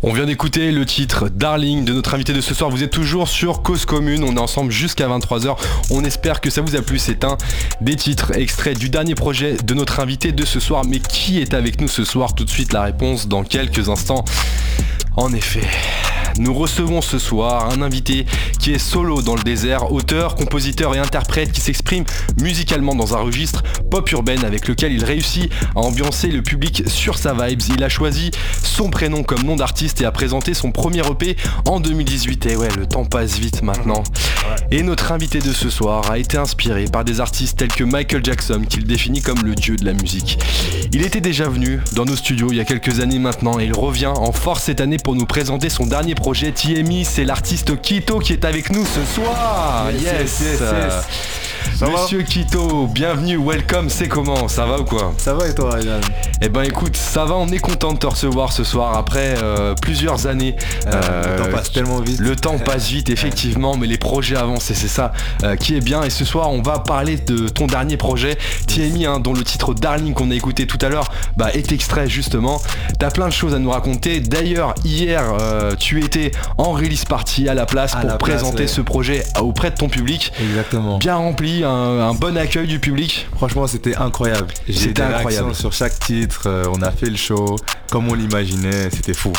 On vient d'écouter le titre Darling de notre invité de ce soir. Vous êtes toujours sur Cause Commune, on est ensemble jusqu'à 23h. On espère que ça vous a plu. C'est un des titres extraits du dernier projet de notre invité de ce soir. Mais qui est avec nous ce soir? Tout de suite la réponse dans quelques instants. En effet, nous recevons ce soir un invité qui est solo dans le désert, auteur, compositeur et interprète qui s'exprime musicalement dans un registre pop urbaine avec lequel il réussit à ambiancer le public sur sa vibes. Il a choisi son prénom comme nom d'artiste et a présenté son premier EP en 2018. Et ouais, le temps passe vite maintenant. Et notre invité de ce soir a été inspiré par des artistes tels que Michael Jackson, qu'il définit comme le dieu de la musique. Il était déjà venu dans nos studios il y a quelques années maintenant et il revient en force cette année pour nous présenter son dernier projet TMI. C'est l'artiste Quito qui est avec nous ce soir. Yes. Monsieur Quito, bienvenue, welcome, c'est comment? Ça va ou quoi? Ça va et toi, Ryan? Eh ben écoute, ça va, on est content de te recevoir ce soir après plusieurs années. Le temps passe tellement vite. Le temps passe vite, effectivement, mais les projets avancent et c'est ça qui est bien. Et ce soir, on va parler de ton dernier projet, TMI, dont le titre Darling qu'on a écouté tout à l'heure est extrait justement. T'as plein de choses à nous raconter. D'ailleurs, hier, tu étais en release party à la place pour présenter ce projet auprès de ton public. Exactement. Bien rempli. Un bon accueil du public. Franchement, c'était incroyable. J'ai des réactions sur chaque titre. On a fait le show comme on l'imaginait. C'était fou.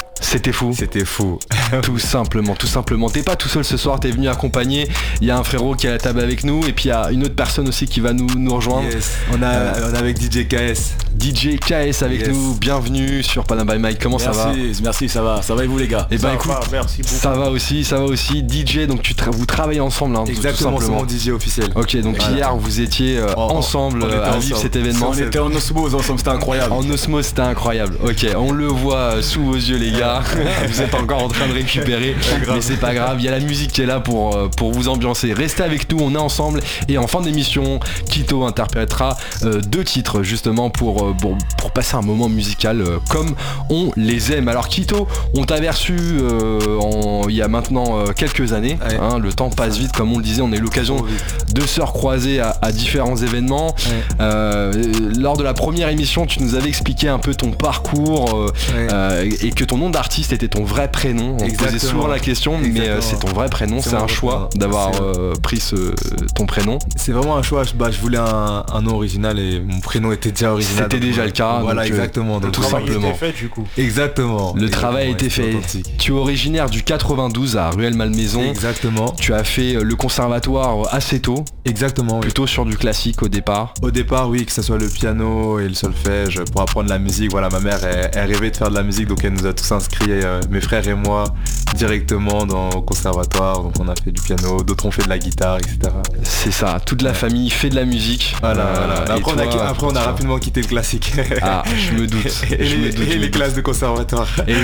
Tout simplement. T'es pas tout seul ce soir, t'es venu accompagner. Il y a un frérot qui est à la table avec nous et puis il y a une autre personne aussi qui va nous rejoindre. Yes. On est avec DJ KS. DJ KS avec nous. Bienvenue sur Panama by Mike. Comment ça va? Merci, ça va et vous les gars? Et écoute, merci beaucoup. Ça va aussi. DJ, donc vous travaillez ensemble. Exactement, c'est mon DJ officiel. Ok, donc hier vous étiez ensemble à vivre cet événement. On était en osmose ensemble, c'était incroyable. En osmose, c'était incroyable. Ok, on le voit sous vos yeux les gars. Vous êtes encore en train de récupérer, mais c'est pas grave, il y a la musique qui est là pour vous ambiancer. Restez avec nous, on est ensemble et en fin d'émission, Quito interprétera 2 titres justement pour passer un moment musical comme on les aime. Alors Quito, on t'avait reçu il y a maintenant quelques années, le temps passe vite comme on le disait, on a eu l'occasion de se recroiser à différents événements. Lors de la première émission, tu nous avais expliqué un peu ton parcours et que ton nom d'artiste était ton vrai prénom. On posait souvent la question, mais c'est ton vrai prénom. C'est un choix d'avoir pris ton prénom. C'est vraiment un choix. Je voulais un nom original et mon prénom était déjà original. C'était déjà le cas. Voilà, donc, exactement. Donc, tout simplement. Fait, du coup. Exactement. Le travail a été fait. Authentique. Tu es originaire du 92 à Rueil-Malmaison. Exactement. Tu as fait le conservatoire assez tôt. Exactement. Plutôt sur du classique au départ. Au départ, oui, que ce soit le piano et le solfège pour apprendre la musique. Voilà, ma mère elle rêvait de faire de la musique, donc elle nous a tous inscrits, mes frères et moi, directement au conservatoire. Donc on a fait du piano, d'autres ont fait de la guitare, etc. C'est ça, toute la famille fait de la musique. Voilà. Après on a rapidement quitté le classique. Ah, je me doute. Et les classes de conservatoire.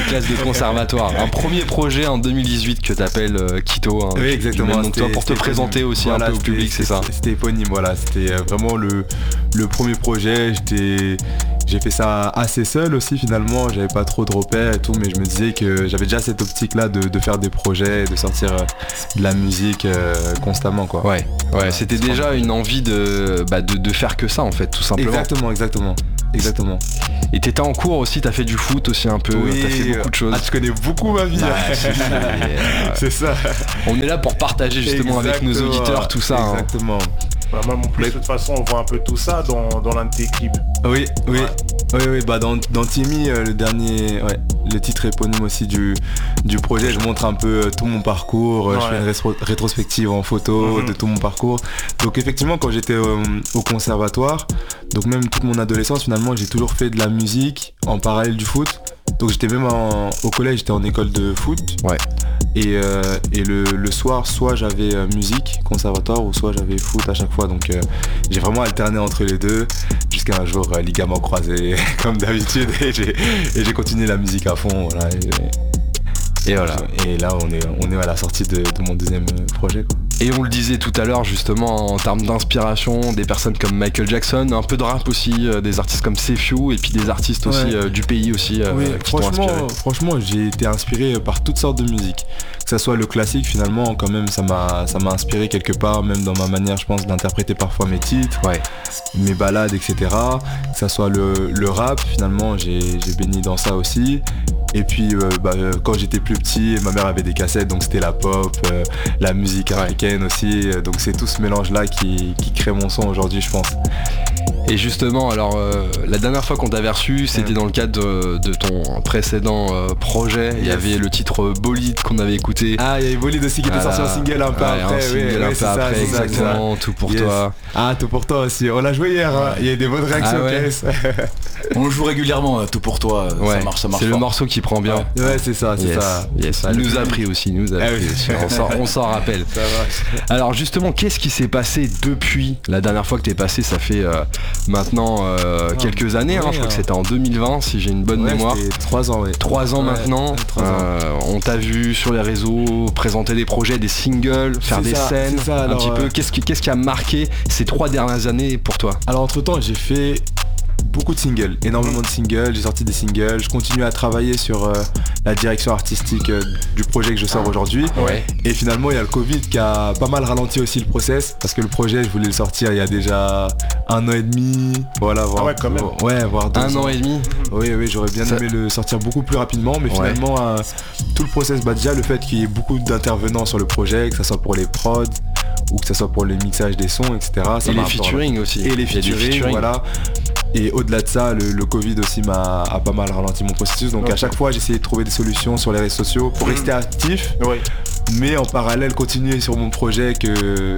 Un premier projet en 2018 que t'appelles Quito. Oui, exactement. Donc toi pour te présenter aussi un peu au public, c'est ça. C'était éponyme, voilà. C'était vraiment le premier projet. J'ai fait ça assez seul aussi finalement, j'avais pas trop de repères et tout, mais je me disais que j'avais déjà cette optique là de faire des projets, de sortir de la musique constamment quoi. Ouais, c'était déjà une envie de faire que ça en fait, tout simplement. Exactement. Et t'étais en cours aussi, t'as fait du foot aussi un peu, t'as fait beaucoup de choses. Ah, tu connais beaucoup ma vie. C'est ça. On est là pour partager justement avec nos auditeurs tout ça. Exactement. Même en plus, de toute façon, on voit un peu tout ça dans l'un de tes clips. Oui. Dans Timmy, le titre éponyme aussi du projet, je montre un peu tout mon parcours, je fais une rétrospective en photo de tout mon parcours. Donc effectivement, quand j'étais au conservatoire, donc même toute mon adolescence, finalement, j'ai toujours fait de la musique en parallèle du foot. Donc j'étais même au collège, j'étais en école de foot. Ouais. Et le soir, soit j'avais musique, conservatoire, ou soit j'avais foot à chaque fois. Donc j'ai vraiment alterné entre les deux, jusqu'à un jour ligament croisé, comme d'habitude, et j'ai continué la musique à fond. Voilà, et voilà. Et là, on est à la sortie de mon deuxième projet, quoi. Et on le disait tout à l'heure justement en termes d'inspiration, des personnes comme Michael Jackson, un peu de rap aussi, des artistes comme Sefiu et puis des artistes aussi du pays aussi qui t'ont inspiré. Franchement, j'ai été inspiré par toutes sortes de musique. Que ça soit le classique finalement, quand même ça m'a inspiré quelque part, même dans ma manière je pense d'interpréter parfois mes titres, mes ballades, etc. Que ça soit le rap, finalement j'ai baigné dans ça aussi. Et puis quand j'étais plus petit, ma mère avait des cassettes, donc c'était la pop, la musique africaine aussi. Donc c'est tout ce mélange-là qui crée mon son aujourd'hui, je pense. Et justement, alors la dernière fois qu'on t'avait reçu, c'était dans le cadre de ton précédent projet. Il y avait le titre Bolide qu'on avait écouté. Ah, il y avait Bolide aussi qui était sorti en single un peu après. Exactement, Tout pour toi. Ah, Tout pour toi aussi. On l'a joué hier, il y a des bonnes réactions. On le joue régulièrement, Tout pour toi. Ça marche. C'est fort. Le morceau qui prend bien. Ouais, c'est ça. Yes. Il nous a pris aussi. On s'en rappelle. Ça marche. Alors justement, qu'est-ce qui s'est passé depuis la dernière fois que t'es passé? Ça fait maintenant quelques années, je crois que c'était en 2020 si j'ai une bonne mémoire. 3 ans, 3 ans maintenant. 3 ans. On t'a vu sur les réseaux présenter des projets, des singles, faire des scènes, un petit peu. Qu'est-ce qui a marqué ces 3 dernières années pour toi? Alors entre temps j'ai fait beaucoup de singles, énormément de singles, j'ai sorti des singles, je continue à travailler sur la direction artistique du projet que je sors aujourd'hui. Et finalement il y a le Covid qui a pas mal ralenti aussi le process, parce que le projet je voulais le sortir il y a déjà 1 an et demi, voilà, voire, quand même. voire 2 ans. 1 an et demi. Oui, j'aurais bien aimé le sortir beaucoup plus rapidement, mais finalement tout le process, déjà le fait qu'il y ait beaucoup d'intervenants sur le projet, que ça soit pour les prods ou que ça soit pour le mixage des sons, etc. Et les featuring aussi. Et les featuring, voilà. Et au-delà de ça, le Covid aussi a pas mal ralenti mon processus. Donc à chaque fois, j'essayais de trouver des solutions sur les réseaux sociaux pour rester actif, mais en parallèle continuer sur mon projet que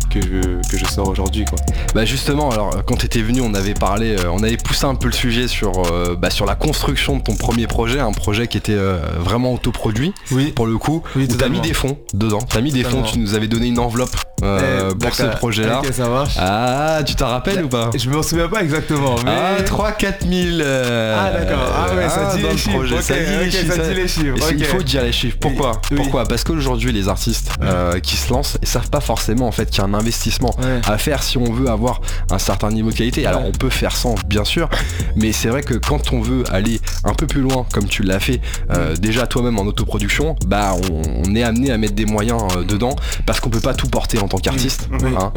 je sors aujourd'hui, quoi. Bah justement, alors quand t'étais venu, on avait parlé, on avait poussé un peu le sujet sur la construction de ton premier projet, un projet qui était vraiment autoproduit, pour le coup, où t'as mis des fonds dedans, tu nous avais donné une enveloppe pour ce projet-là. Ok, ça marche. Ah, tu t'en rappelles ou pas? Je me souviens pas exactement, mais... 3-4 000 Ah d'accord, ça dit les chiffres, ça dit les chiffres. Il faut dire les chiffres, pourquoi? Parce qu'aujourd'hui les artistes qui se lancent, ils savent pas forcément en fait qu'il y a un investissement à faire si on veut avoir un certain niveau de qualité. Alors on peut faire sans, bien sûr, mais c'est vrai que quand on veut aller un peu plus loin, comme tu l'as fait déjà toi-même en autoproduction, on est amené à mettre des moyens dedans, parce qu'on peut pas tout porter en tant qu'artiste.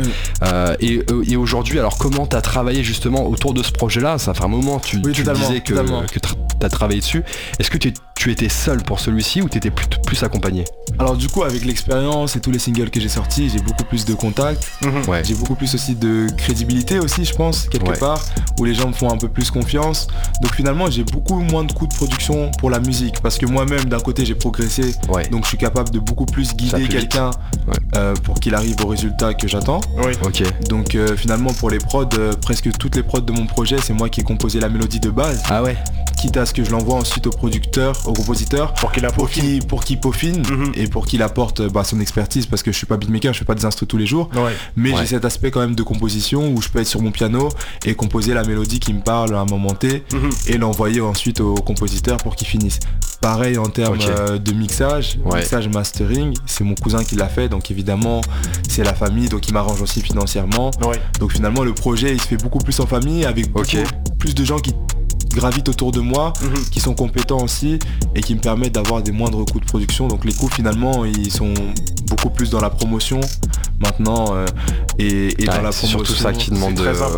Et aujourd'hui, alors comment t'as travaillé justement autour de ce projet-là? Ça fait un moment, tu disais que t'as travaillé dessus. Est-ce que tu étais seul pour celui-ci ou t'étais plus accompagné? Alors du coup, avec l'expérience et tous les singles que j'ai sortis, j'ai beaucoup plus de contacts, j'ai beaucoup plus aussi de crédibilité aussi, je pense, quelque part, où les gens me font un peu plus confiance. Donc finalement, j'ai beaucoup moins de coûts de production pour la musique, parce que moi-même, d'un côté, j'ai progressé, donc je suis capable de beaucoup plus guider quelqu'un pour qu'il arrive au résultat que j'attends. Donc finalement, pour les prods, presque toutes les prods de mon projet, c'est moi qui ai composé la mélodie de base. Quitte à ce que je l'envoie ensuite au compositeur pour qu'il peaufine et pour qu'il apporte son expertise, parce que je suis pas beatmaker, je fais pas des instrus tous les jours, mais j'ai cet aspect quand même de composition où je peux être sur mon piano et composer la mélodie qui me parle à un moment T et l'envoyer ensuite au compositeur pour qu'il finisse. Pareil en termes de mixage mastering, c'est mon cousin qui l'a fait, donc évidemment c'est la famille, donc il m'arrange aussi financièrement. Donc finalement le projet il se fait beaucoup plus en famille, avec beaucoup plus de gens qui gravitent autour de moi, qui sont compétents aussi et qui me permettent d'avoir des moindres coûts de production. Donc les coûts finalement ils sont beaucoup plus dans la promotion maintenant et dans la promotion. C'est surtout ça qui demande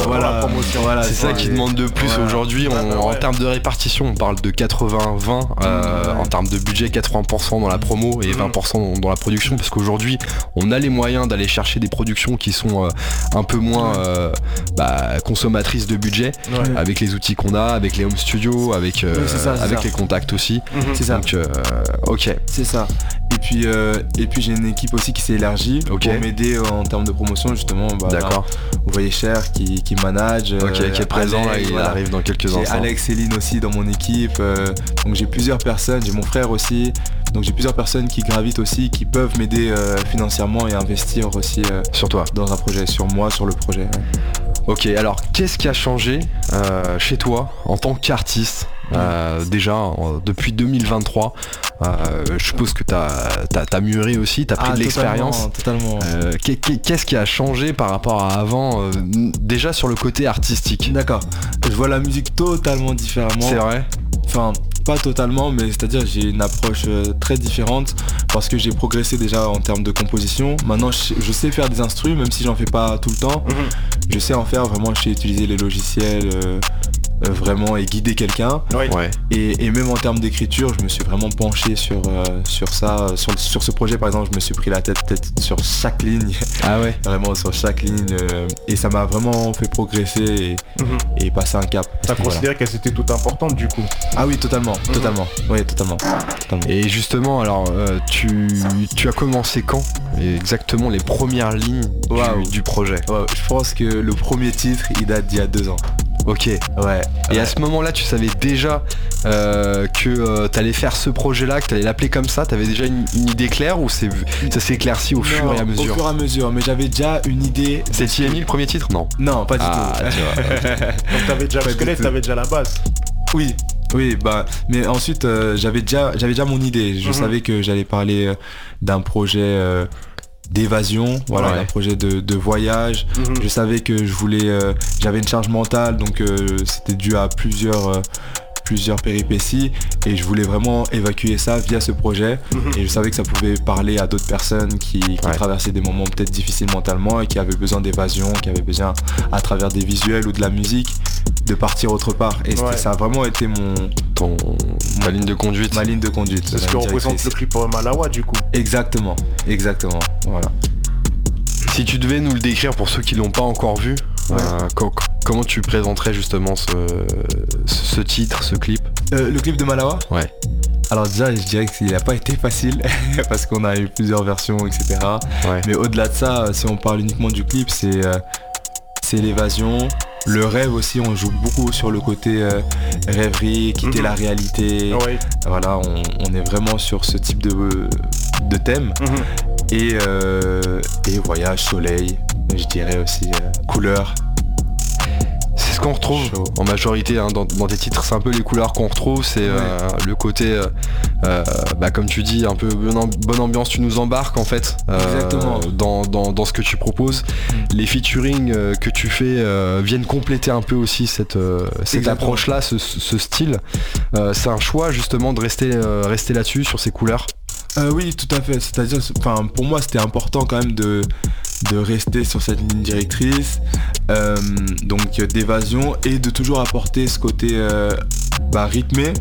c'est ça qui demande de plus aujourd'hui. En termes de répartition, on parle de 80-20 en termes de budget, 80% dans la promo et 20% dans la production, parce qu'aujourd'hui on a les moyens d'aller chercher des productions qui sont un peu moins consommatrices de budget, avec les outils qu'on a, avec les home studios, avec les contacts aussi. C'est ça. Donc c'est ça. Et puis j'ai une équipe aussi qui s'est élargie pour m'aider en termes de promotion, justement. D'accord. Vous voyez Cher qui manage, qui est présent, Alex, il arrive dans quelques instants. J'ai Alex, Céline aussi dans mon équipe, donc j'ai plusieurs personnes, j'ai mon frère aussi, donc j'ai plusieurs personnes qui gravitent aussi, qui peuvent m'aider financièrement et investir aussi sur toi, dans un projet, sur moi, sur le projet. Ok, alors qu'est-ce qui a changé chez toi en tant qu'artiste déjà depuis 2023? Je suppose que t'as mûri aussi, t'as pris de l'expérience. Totalement. Qu'est-ce qui a changé par rapport à avant, déjà sur le côté artistique? D'accord, je vois la musique totalement différemment. C'est vrai? Enfin, pas totalement, mais c'est-à-dire j'ai une approche très différente, parce que j'ai progressé déjà en termes de composition. Maintenant je sais faire des instrus, même si j'en fais pas tout le temps. Je sais en faire vraiment, je sais utiliser les logiciels vraiment et guider quelqu'un. Ouais. Et même en termes d'écriture, je me suis vraiment penché sur ça. Sur ce projet par exemple, je me suis pris la tête peut-être sur chaque ligne. Ah ouais. Vraiment sur chaque ligne. Et ça m'a vraiment fait progresser et passer un cap. T'as considéré qu'elles étaient toutes importantes du coup? Ah oui, totalement. Oui, totalement. Et justement, alors tu as commencé quand exactement les premières lignes du projet? Je pense que le premier titre, il date d'il y a 2 ans. Ok. Ouais. Et à ce moment-là, tu savais déjà que t'allais faire ce projet-là, que t'allais l'appeler comme ça? T'avais déjà une idée claire ou ça s'est éclairci au fur et à mesure? Au fur et à mesure, mais j'avais déjà une idée. C'est TMI le premier titre? Non, pas du tout. Tu vois. Donc t'avais déjà, parce que là t'avais déjà la base. Oui, mais ensuite j'avais déjà mon idée. Je savais que j'allais parler d'un projet d'évasion, un projet de voyage. Je savais que j'avais une charge mentale, donc c'était dû à plusieurs péripéties et je voulais vraiment évacuer ça via ce projet et je savais que ça pouvait parler à d'autres personnes qui traversaient des moments peut-être difficiles mentalement et qui avaient besoin d'évasion, qui avaient besoin à travers des visuels ou de la musique de partir autre part et ça a vraiment été ma ligne de conduite. Ma ligne de conduite. C'est ce que représente le clip Malawa du coup. Exactement, voilà. Si tu devais nous le décrire pour ceux qui l'ont pas encore vu, comment tu présenterais justement ce titre, ce clip? Le clip de Malawa? Ouais. Alors déjà, je dirais qu'il n'a pas été facile parce qu'on a eu plusieurs versions, etc. Ouais. Mais au-delà de ça, si on parle uniquement du clip, c'est l'évasion. Le rêve aussi, on joue beaucoup sur le côté rêverie, quitter la réalité. Ouais. Voilà, on est vraiment sur ce type de thème. Et voyage, soleil, je dirais aussi couleurs. C'est ce qu'on retrouve en majorité dans tes titres, c'est un peu les couleurs qu'on retrouve, c'est le côté, comme tu dis, un peu bonne ambiance, tu nous embarques en fait dans ce que tu proposes. Les featuring que tu fais viennent compléter un peu aussi cette approche-là, ce style. C'est un choix justement de rester là-dessus, sur ces couleurs. Oui, tout à fait. C'est-à-dire, pour moi, c'était important quand même de rester sur cette ligne directrice, donc d'évasion et de toujours apporter ce côté rythmé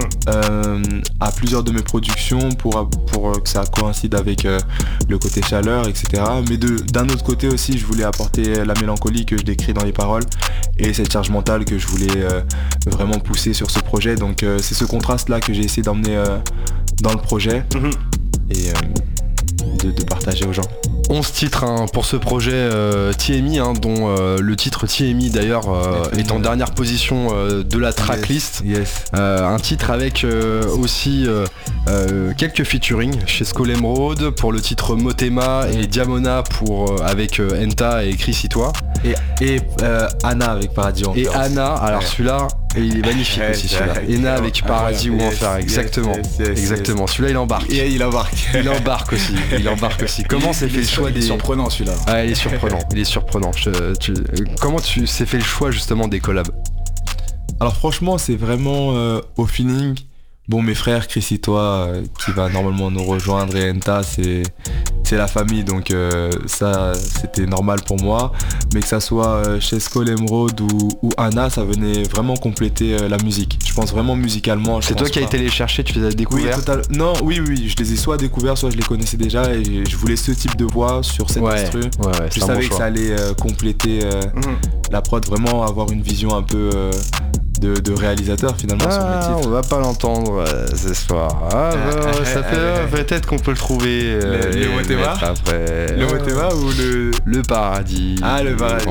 à plusieurs de mes productions pour que ça coïncide avec le côté chaleur, etc. Mais d'un autre côté aussi, je voulais apporter la mélancolie que je décris dans les paroles et cette charge mentale que je voulais vraiment pousser sur ce projet. Donc c'est ce contraste-là que j'ai essayé d'emmener dans le projet et de partager aux gens. 11 titres pour ce projet TMI, dont le titre TMI d'ailleurs est en dernière position de la tracklist. Yes. Un titre avec aussi quelques featuring chez Skull Emerald pour le titre Motema et Diamona avec Enta et Chris Itoa. Et Anna avec Paradis Enfer. Et Anna, alors celui-là, il est magnifique aussi celui-là. Ena avec Paradis ou Enfer, exactement. Exactement. Celui-là il embarque. Et il embarque. Il embarque aussi. Comment s'est fait le choix des... Il est surprenant celui-là. Ah, il est surprenant. Comment tu s'est fait le choix justement des collabs? Alors franchement, c'est vraiment au feeling. Bon, mes frères, Chris et toi, qui va normalement nous rejoindre, et Enta, c'est la famille, donc ça, c'était normal pour moi. Mais que ça soit chez Skull Emerald ou Anna, ça venait vraiment compléter la musique. Je pense vraiment musicalement. C'est toi qui as été les chercher, tu les as découverts? Oui, je les ai soit découverts, soit je les connaissais déjà, et je voulais ce type de voix sur cette instru. Je savais que ça allait compléter la prod, vraiment avoir une vision un peu... de réalisateur finalement sur mes titres. On va pas l'entendre ce soir. Ça fait peut-être qu'on peut le trouver. Le Motema après. Le Motema ou le Paradis. Ah, le Paradis.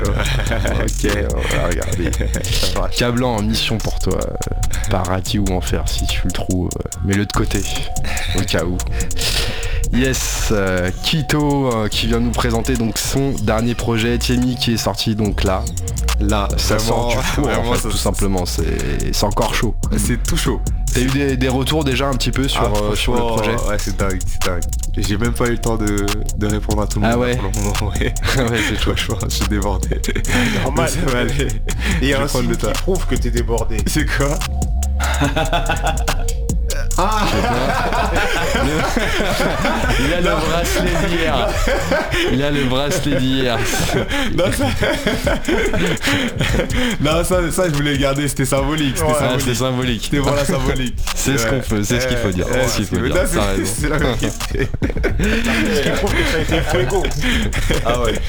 Ok, on va regarder. Cablan en mission pour toi. Paradis ou Enfer si tu le trouves. Mets-le de côté au cas où. Yes, Quito qui vient nous présenter donc son dernier projet, TMI, qui est sorti donc là ça vraiment, sort du four en fait, tout simplement, c'est encore chaud. C'est tout chaud. T'as eu des retours déjà un petit peu sur le projet? Ouais, c'est dingue. J'ai même pas eu le temps de répondre à tout le monde. Ah ouais. Pour le moment, ouais. Ouais, c'est chaud. Je suis débordé. Normal. Ça va aller. Et un signe qui prouve que t'es débordé. C'est quoi? Ah. Il a le bracelet d'hier. Il a le bracelet d'hier. Non, ça je voulais le garder, c'était symbolique. C'était symbolique. C'était voilà symbolique. C'est ce qu'on peut, c'est ce qu'il faut dire. C'est ce qu'il faut dire. T'as raison. C'est la vérité. Ce qui prouve que ça a été fuego. Ah ouais.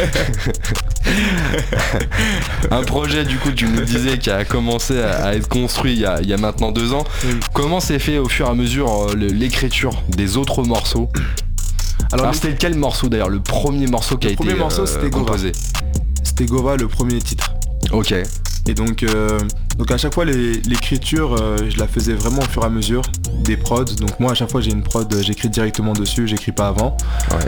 Un projet du coup tu nous disais qui a commencé à être construit il y a maintenant 2 ans. Comment s'est fait au fur et à mesure l'écriture des autres morceaux? Alors c'était quel morceau d'ailleurs, le premier morceau qui a été c'était composé? C'était Gova, le premier titre. Ok. Et donc à chaque fois l'écriture je la faisais vraiment au fur et à mesure des prods. Donc moi à chaque fois j'ai une prod, j'écris directement dessus, j'écris pas avant. Ouais.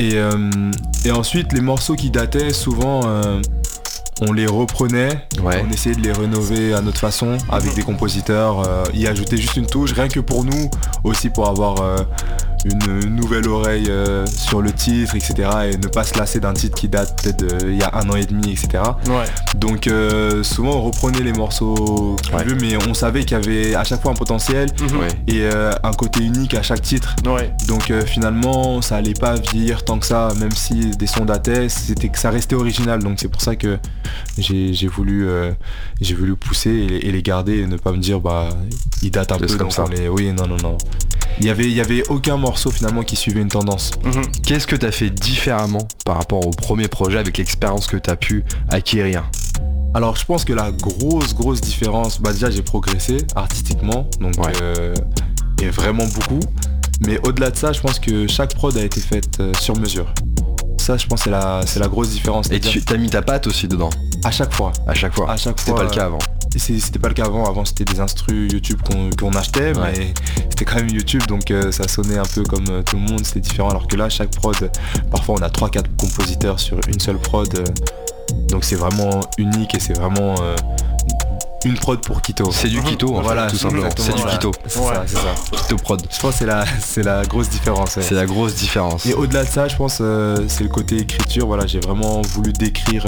Et ensuite les morceaux qui dataient souvent on les reprenait, ouais. On essayait de les rénover à notre façon avec des compositeurs, y ajouter juste une touche, rien que pour nous, aussi pour avoir une nouvelle oreille sur le titre, etc. Et ne pas se lasser d'un titre qui date peut-être il y a 1 an et demi, etc. Ouais. Donc souvent on reprenait les morceaux vieux, mais on savait qu'il y avait à chaque fois un potentiel et un côté unique à chaque titre. Ouais. Donc finalement ça allait pas vieillir tant que ça, même si des sons dataient, c'était que ça restait original. Donc c'est pour ça que j'ai voulu pousser et les garder et ne pas me dire ils datent un peu comme ça. Oui, non. Il y avait aucun morceau finalement qui suivait une tendance. Qu'est-ce que t'as fait différemment par rapport au premier projet avec l'expérience que t'as pu acquérir? Alors je pense que la grosse différence, déjà j'ai progressé artistiquement, donc et vraiment beaucoup. Mais au-delà de ça, je pense que chaque prod a été faite sur mesure. Ça je pense c'est la grosse différence. Et tu t'as mis ta patte aussi dedans? À chaque fois. C'était pas le cas avant. C'était pas le cas avant c'était des instrus YouTube qu'on achetait, mais c'était quand même YouTube, donc ça sonnait un peu comme tout le monde, c'était différent, alors que là chaque prod, parfois on a 3-4 compositeurs sur une seule prod, donc c'est vraiment unique et c'est vraiment une prod pour Quito. C'est du Quito, voilà, tout simplement. C'est du Quito. C'est ça. Quito prod. Je pense que c'est la grosse différence. C'est la grosse différence. Et au-delà de ça, je pense c'est le côté écriture. Voilà, j'ai vraiment voulu décrire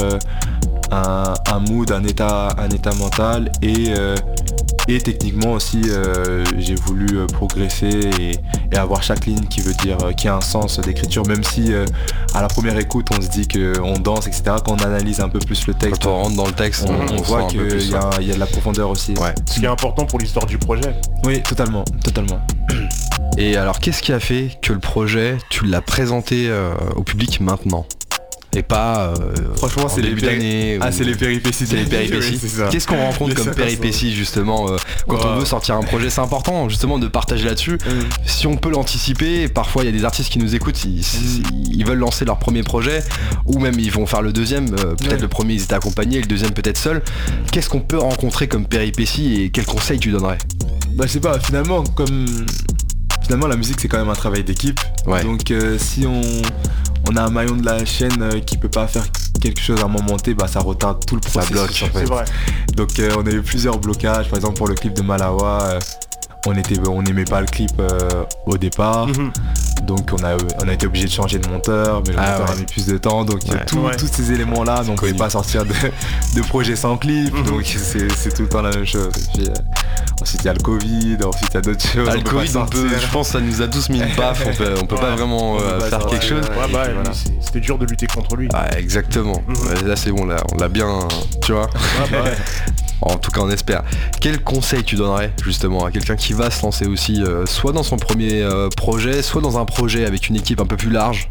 un mood, un état mental et techniquement aussi j'ai voulu progresser et avoir chaque ligne qui veut dire qui a un sens d'écriture, même si à la première écoute on se dit qu'on danse, etc. Quand on analyse un peu plus le texte, quand on rentre dans le texte, on voit qu'il y a de la profondeur aussi. Ouais. Ce qui est important pour l'histoire du projet. Oui, totalement. Et alors qu'est-ce qui a fait que le projet tu l'as présenté au public maintenant et pas franchement c'est début d'année c'est les péripéties. C'est les péripéties. Oui, qu'est-ce qu'on rencontre comme péripéties justement quand on veut sortir un projet? C'est important justement de partager là-dessus. Si on peut l'anticiper, parfois il y a des artistes qui nous écoutent, ils veulent lancer leur premier projet ou même ils vont faire le deuxième, peut-être le premier ils étaient accompagnés, le deuxième peut-être seul. Qu'est-ce qu'on peut rencontrer comme péripéties et quels conseils tu donnerais? Je sais pas, finalement la musique c'est quand même un travail d'équipe. Donc si on a un maillon de la chaîne qui peut pas faire quelque chose à un moment T, ça retarde tout le processus. Ça bloque, en fait. C'est vrai. Donc on a eu plusieurs blocages. Par exemple pour le clip de Malawa, on n'aimait pas le clip au départ. Donc on a été obligé de changer de monteur, mais le monteur a mis plus de temps. Donc tous ces éléments là, on pouvait pas sortir de projet sans clip. Donc c'est tout le temps la même chose. Et puis, ensuite il y a le Covid, ensuite il y a d'autres choses. Le Covid, je pense que ça nous a tous mis une baffe, on peut pas vraiment faire quelque chose. C'était dur de lutter contre lui. Exactement. Là c'est bon, là on l'a bien, tu vois. En tout cas on espère. Quel conseil tu donnerais justement à quelqu'un qui va se lancer aussi, soit dans son premier projet, soit dans un projet avec une équipe un peu plus large?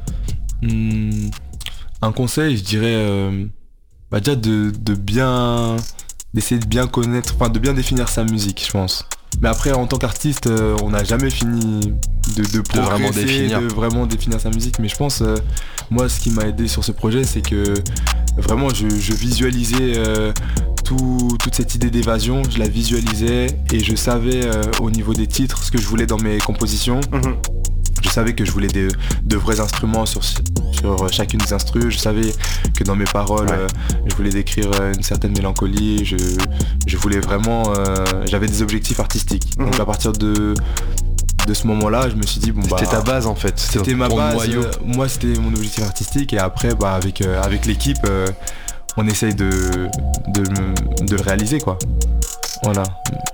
Un conseil, je dirais déjà d'essayer de bien connaître, de bien définir sa musique, je pense. Mais après en tant qu'artiste, on n'a jamais fini de vraiment définir sa musique. Mais je pense, moi ce qui m'a aidé sur ce projet, c'est que vraiment je visualisais toute cette idée d'évasion, je la visualisais et je savais au niveau des titres ce que je voulais dans mes compositions. Je savais que je voulais de vrais instruments sur chacune des instrus. Je savais que dans mes paroles, je voulais décrire une certaine mélancolie. Je voulais vraiment... j'avais des objectifs artistiques. Donc à partir de ce moment-là, je me suis dit... C'était ta base en fait. C'était ma base. Moi, c'était mon objectif artistique. Et après, avec l'équipe, on essaye de le réaliser, quoi. Voilà.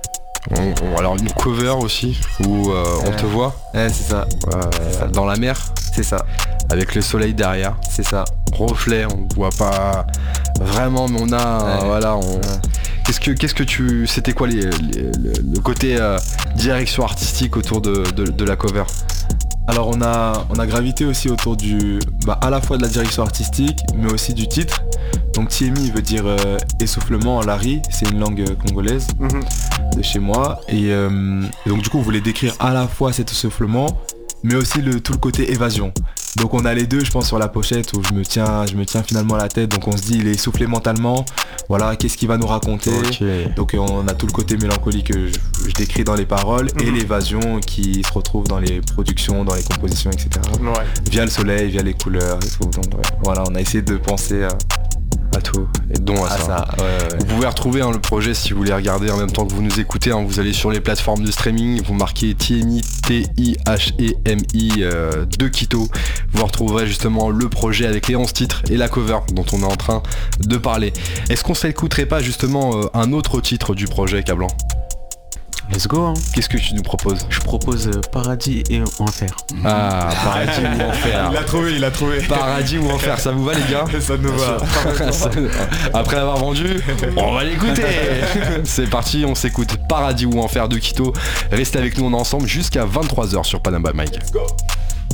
Alors une cover aussi, où on te voit c'est ça. dans la mer, C'est ça. avec le soleil derrière. C'est ça. Reflet, on voit pas vraiment, mais on a... Qu'est-ce que tu... C'était quoi le côté direction artistique autour de la cover? Alors on a gravité aussi autour à la fois de la direction artistique, mais aussi du titre. Donc Tiemi veut dire essoufflement en lari, c'est une langue congolaise de chez moi. Et donc du coup on voulait décrire à la fois cet essoufflement, mais aussi tout le côté évasion. Donc on a les deux, je pense, sur la pochette où je me tiens finalement à la tête. Donc on se dit il est essoufflé mentalement, voilà, qu'est-ce qu'il va nous raconter. Donc on a tout le côté mélancolique que je décris dans les paroles et l'évasion qui se retrouve dans les productions, dans les compositions, etc. Via le soleil, via les couleurs et tout. Donc voilà, on a essayé de penser à tout et dont à ça. Vous pouvez retrouver le projet si vous voulez regarder en même temps que vous nous écoutez. Vous allez sur les plateformes de streaming, vous marquez Tiemi, T-I-H-E-M-I de Quito. Vous retrouverez justement le projet avec les 11 titres et la cover dont on est en train de parler. Est-ce qu'on s'écouterait pas justement un autre titre du projet, Cablan? Let's go, hein. Qu'est-ce que tu nous proposes? Je propose Paradis et Enfer. Ah, Paradis ou Enfer. Il a trouvé. Paradis ou Enfer, ça vous va les gars? Ça nous va. Après l'avoir vendu, on va l'écouter. C'est parti, on s'écoute Paradis ou Enfer de Quito. Restez avec nous, on est ensemble jusqu'à 23h sur Panama by Mike. Let's go.